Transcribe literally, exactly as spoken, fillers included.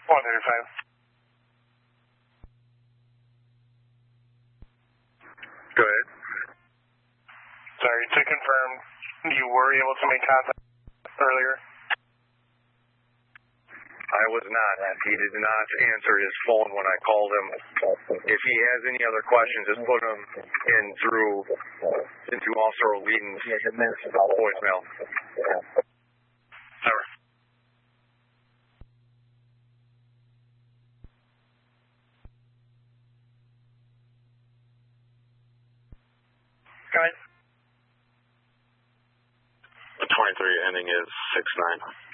one thirty-five. Go ahead. Sorry, to confirm, you were able to make contact earlier? I was not. He did not answer his phone when I called him. If he has any other questions, just put them in through into Officer O'Leaden's voicemail. Over. Go ahead. The twenty-three ending is six nine.